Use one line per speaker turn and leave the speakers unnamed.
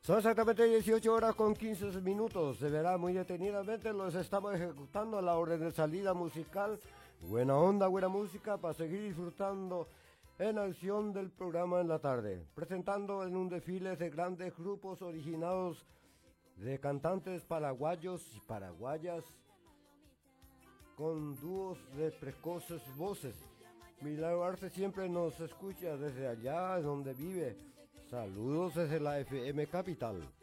Son exactamente 18 horas con 15 minutos. Se verá muy detenidamente, los estamos ejecutando a la orden de salida musical. Buena onda, buena música para seguir disfrutando en acción del programa en la tarde. Presentando en un desfile de grandes grupos originados de cantantes paraguayos y paraguayas con dúos de precoces voces. Milagro Arce siempre nos escucha desde allá donde vive. Saludos desde la FM Capital.